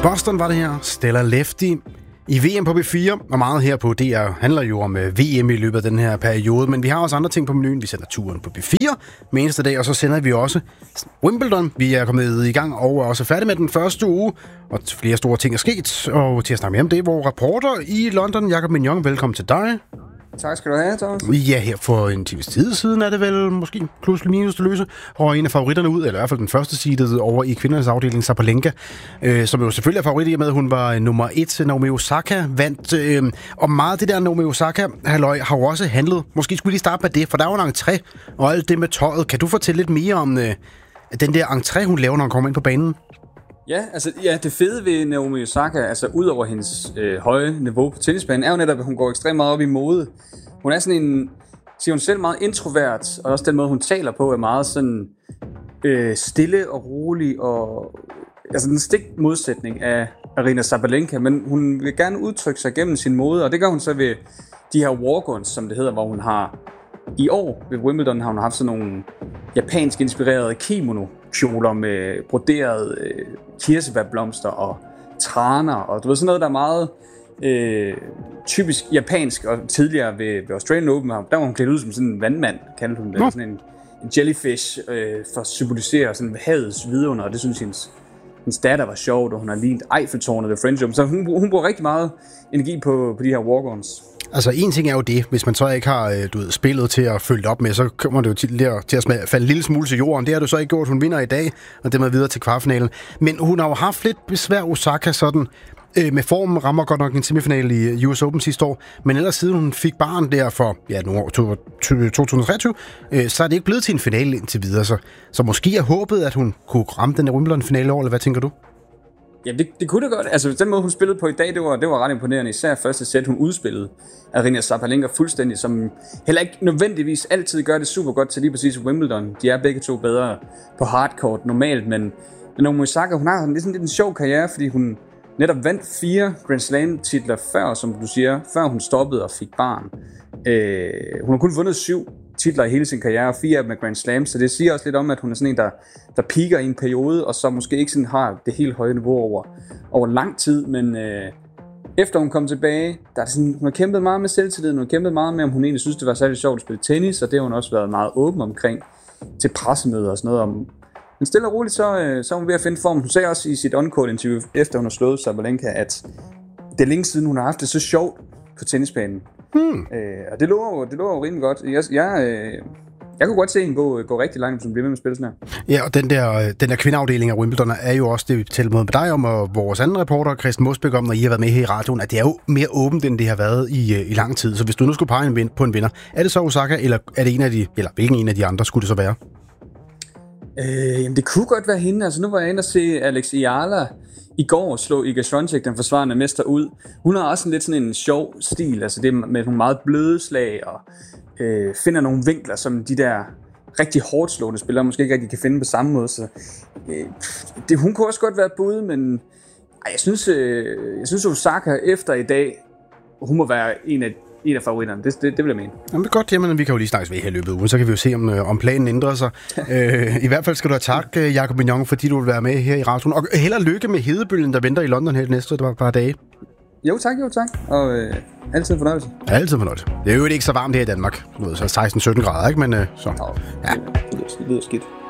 Boston var det her. Stella Lefty i VM på B4, og meget her på DR handler jo om VM i løbet af den her periode, men vi har også andre ting på menuen. Vi sender turen på B4 med eneste dag, og så sender vi også Wimbledon. Vi er kommet i gang og er også færdige med den første uge, og flere store ting er sket. Og til at snakke mere om det, hvor reporter i London, Jacob Mignon, velkommen til dig. Tak skal du have, Thomas. Ja, her for en times tid siden er det vel måske plus minus det løse, og en af favoritterne ud, eller i hvert fald den første seedet over i kvindernes afdeling, Sabalenka, som jo selvfølgelig er favorit i og med, at hun var nummer 1. Naomi Osaka vandt, og meget af det der Naomi Osaka-halløj har jo også handlet. Måske skulle vi lige starte med det, for der er jo en entré, og alt det med tøjet. Kan du fortælle lidt mere om den der entré, hun laver, når hun kommer ind på banen? Ja, det fede ved Naomi Osaka, altså ud over hendes høje niveau på tennisbanen, er jo netop, at hun går ekstremt meget op i mode. Hun er sådan en, siger hun selv, meget introvert, og også den måde, hun taler på, er meget sådan stille og rolig, og altså den stik modsætning af Aryna Sabalenka, men hun vil gerne udtrykke sig gennem sin mode, og det gør hun så ved de her walk-ons, som det hedder, hvor hun har i år ved Wimbledon har hun haft sådan nogle japansk inspirerede kimono-kjoler med broderede kirsebærblomster og traner, og du ved sådan noget, der er meget typisk japansk, og tidligere ved Australian Open, der var hun klædt ud som sådan en vandmand, kaldte hun det, sådan en jellyfish, for at symbolisere sådan havets vidunder, og det synes hendes datter var sjovt, og hun har lignet Eiffeltårnet ved French Open, så hun bruger rigtig meget energi på de her walk-ons. Altså, en ting er jo det, hvis man så ikke har spillet til at følge op med, så kommer det jo til at falde en lille smule til jorden. Det har du så ikke gjort. Hun vinder i dag, og det er videre til kvartfinalen. Men hun har jo haft lidt besvær, Osaka, sådan med formen, rammer godt nok en semifinal i US Open sidste år, men ellers siden hun fik barn der for nogle år, 2023, så er det ikke blevet til en finale indtil videre. Så måske er håbet, at hun kunne ramme den her Wimbledon-finale år, eller hvad tænker du? Ja, det kunne det godt. Altså, den måde, hun spillede på i dag, det var ret imponerende. Især første sæt, hun udspillede Aryna Sabalenka fuldstændig, som heller ikke nødvendigvis altid gør det super godt til lige præcis Wimbledon. De er begge to bedre på hardcourt normalt, men Naomi Osaka, hun har lidt en sjov karriere, fordi hun netop vandt 4 Grand Slam titler før, som du siger, før hun stoppede og fik barn. Hun har kun vundet 7 titler i hele sin karriere, og 4 af dem med Grand Slam, så det siger også lidt om, at hun er sådan en, der peaker i en periode, og så måske ikke sådan har det helt høje niveau over lang tid, men efter hun kom tilbage, der er sådan, hun har kæmpet meget med selvtilliden, hun har kæmpet meget med, om hun egentlig synes, det var særlig sjovt at spille tennis, og det har hun også været meget åben omkring til pressemøder og sådan noget om. Men stille og roligt, så er hun ved at finde form. Hun sagde også i sit on-court interview, efter hun har slået Sabalenka, at det er længe siden, hun har haft det så sjovt på tennisbanen. Og det lover jo rimelig godt. Jeg kunne godt se hende gå rigtig langt, hvis hun bliver med at spille sådan her. Ja, og den der kvindeafdeling af Wimbledon er jo også det, vi talte med dig om, og vores anden reporter, Christian Mosbæk, om, når I har været med her i radioen, at det er jo mere åbent, end det har været i lang tid. Så hvis du nu skulle pege på en vinder, er det så Osaka, eller er det en af de, eller hvilken en af de andre skulle det så være? Jamen det kunne godt være hende. Altså nu var jeg inde og se Alex Iyala i går slå Iga Swiatek, den forsvarende mester, ud. Hun har også lidt sådan en sjov stil, altså det med nogle meget bløde slag, og finder nogle vinkler, som de der rigtig hårdt slående spillere måske ikke rigtig kan finde på samme måde. Så hun kunne også godt være et bud, men jeg synes Osaka efter i dag, hun må være en af favoritterne. Det vil jeg mene. Jamen, det er godt, jamen, vi kan jo lige snakkes ved her i løbet af ugen, så kan vi jo se, om planen ændrer sig. I hvert fald skal du have tak, Jacob Mignon, fordi du vil være med her i radioen. Og held og lykke med hedebølgen, der venter i London her de næste par dage. Jo tak. Og altid en fornøjelse. Altid fornøjelse. Det er jo ikke så varmt her i Danmark. Så 16-17 grader, ikke? Men så... Ja, det lyder skidt.